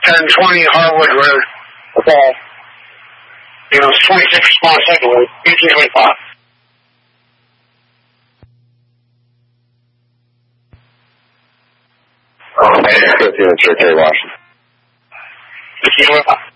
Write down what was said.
1020 Harwood Road. Okay. You know, it's 26 response second, 1825. Okay, 15 Washington. 1825.